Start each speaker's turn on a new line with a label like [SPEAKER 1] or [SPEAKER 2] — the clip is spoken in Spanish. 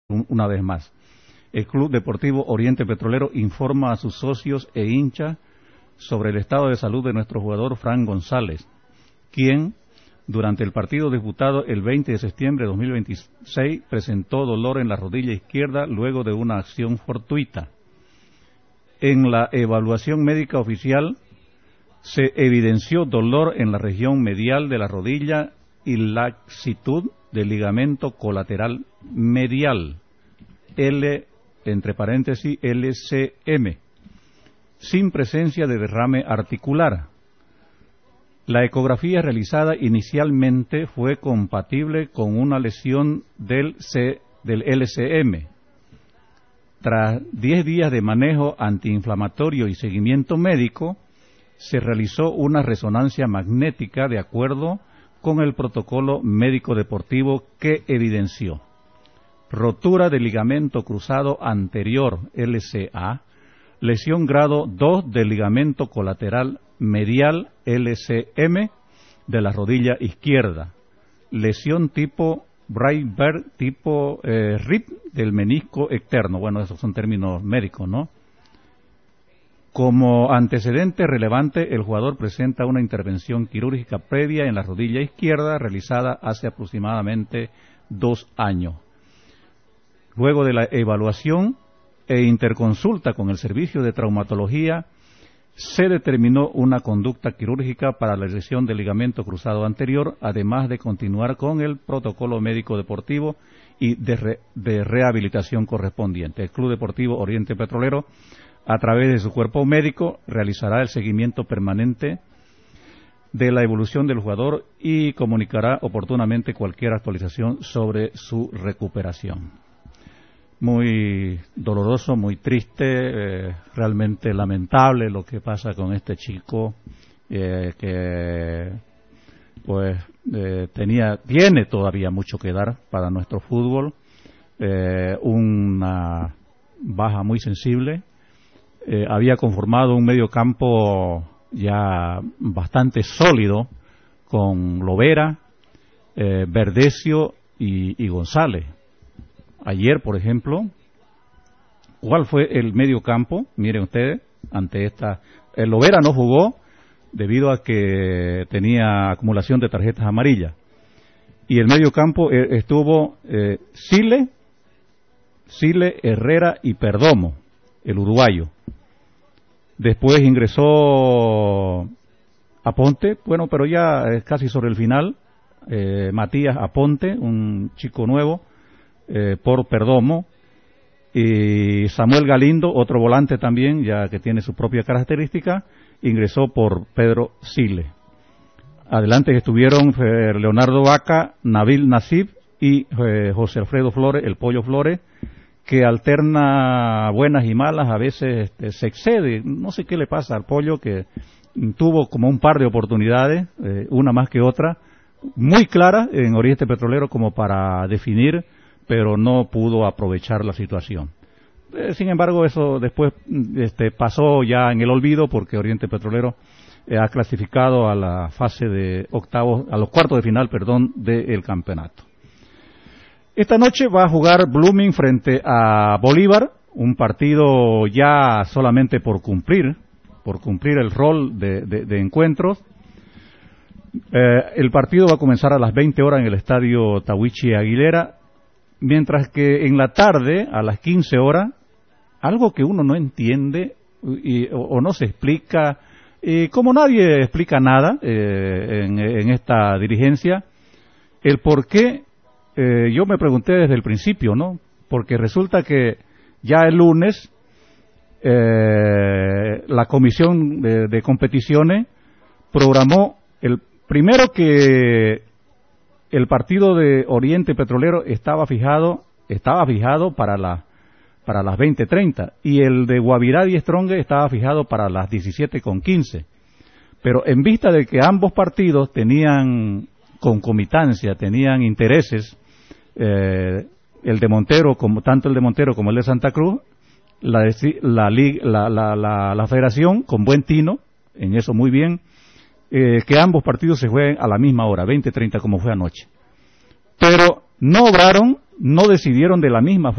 [SPEAKER 1] Una vez más, el Club Deportivo Oriente Petrolero informa a sus socios e hinchas sobre el estado de salud de nuestro jugador Fran González, quien, durante el partido disputado el 20 de septiembre de 2026, presentó dolor en la rodilla izquierda luego de una acción fortuita. En la evaluación médica oficial se evidenció dolor en la región medial de la rodilla y laxitud del ligamento colateral medial, entre paréntesis LCM, sin presencia de derrame articular. La ecografía realizada inicialmente fue compatible con una lesión del LCM. Tras 10 días de manejo antiinflamatorio y seguimiento médico, se realizó una resonancia magnética de acuerdo con el protocolo médico deportivo que evidenció rotura del ligamento cruzado anterior LCA, lesión grado 2 del ligamento colateral medial LCM de la rodilla izquierda, lesión tipo Braidberg tipo RIP del menisco externo. Bueno, esos son términos médicos, ¿no? Como antecedente relevante, el jugador presenta una intervención quirúrgica previa en la rodilla izquierda realizada hace aproximadamente 2 años. Luego de la evaluación e interconsulta con el servicio de traumatología, se determinó una conducta quirúrgica para la lesión del ligamento cruzado anterior, además de continuar con el protocolo médico deportivo y de rehabilitación correspondiente. El Club Deportivo Oriente Petrolero, a través de su cuerpo médico, realizará el seguimiento permanente de la evolución del jugador y comunicará oportunamente cualquier actualización sobre su recuperación. Muy doloroso, muy triste, realmente lamentable lo que pasa con este chico que pues tiene todavía mucho que dar para nuestro fútbol, una baja muy sensible. Había conformado un medio campo ya bastante sólido con Lovera, Verdecio y González. Ayer, por ejemplo, ¿cuál fue el medio campo? Miren ustedes, ante esta... El Lovera no jugó debido a que tenía acumulación de tarjetas amarillas. Y el medio campo estuvo Sile, Herrera y Perdomo, el uruguayo. Después ingresó Aponte, bueno, pero ya casi sobre el final, Matías Aponte, un chico nuevo, por Perdomo, y Samuel Galindo, otro volante también, ya que tiene su propia característica, ingresó por Pedro Sile. Adelante estuvieron Leonardo Vaca, Nabil Nasib y José Alfredo Flores, el Pollo Flores, que alterna buenas y malas, a veces se excede, no sé qué le pasa al Pollo, que tuvo como un par de oportunidades, una más que otra, muy claras en Oriente Petrolero como para definir, pero no pudo aprovechar la situación. Sin embargo, eso después pasó ya en el olvido, porque Oriente Petrolero ha clasificado a la fase de octavos, a los cuartos de final, del campeonato. Esta noche va a jugar Blooming frente a Bolívar, un partido ya solamente por cumplir el rol de encuentros. El partido va a comenzar a las 20 horas en el estadio Tawichi Aguilera, mientras que en la tarde, a las 15 horas, algo que uno no entiende o no se explica, como nadie explica nada en esta dirigencia, el por qué. Yo me pregunté desde el principio, ¿no? Porque resulta que ya el lunes la comisión de competiciones programó primero que el partido de Oriente Petrolero estaba fijado para las 20:30 y el de Guavirá y Strong estaba fijado para las 17:15. Pero en vista de que ambos partidos tenían concomitancia, tenían intereses, el de Montero, tanto el de Montero como el de Santa Cruz, la federación, con buen tino, en eso muy bien, que ambos partidos se jueguen a la misma hora, 20:30 como fue anoche. Pero no obraron, no decidieron de la misma forma